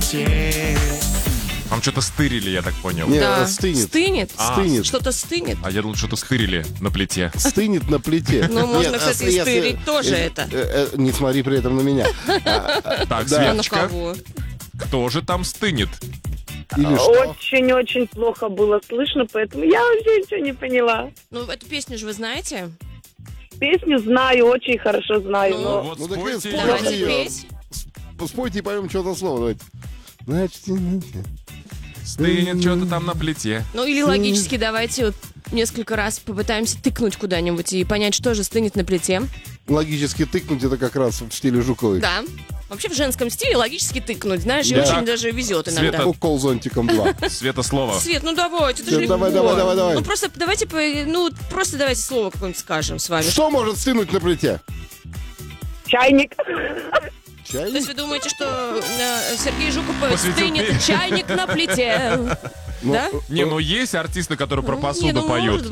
плите. Там что-то стырили, я так понял. Не, Да. стынет. Стынет? Стынет. Что-то стынет? А я думал, что-то стырили на плите. Стынет на плите. Ну, можно, Нет, кстати, если- и стырить тоже это. Не смотри при этом на меня. Так, А на Светочка, кого? кто же там стынет? Или что? Очень-очень плохо было слышно, поэтому я вообще ничего не поняла. Ну, эту песню же вы знаете? Песню знаю, очень хорошо знаю, Ну, но Вот Ну, так спойте. и Давайте ее. петь. Спойте и поем что-то слово. Давайте. Значит, Стынет что-то там на плите. Ну, или логически давайте вот несколько раз попытаемся тыкнуть куда-нибудь и понять, что же стынет на плите. логически тыкнуть это как раз в стиле Жуковой. Да. Вообще в женском стиле логически тыкнуть, знаешь, и Да. очень даже везет иногда. Света, Укол зонтиком 2. Света, слово. Свет, ну давайте, это Свет, же давай, легко. давай, давай. Ну просто давайте, просто давайте слово какое-нибудь скажем с вами. Что может стынуть на плите? чайник. То есть Чайник? вы думаете, что Сергей Жуков Посвятил стынет песню. чайник на плите? Ну, Да? Не, ну есть артисты, которые про Не, посуду ну, поют. может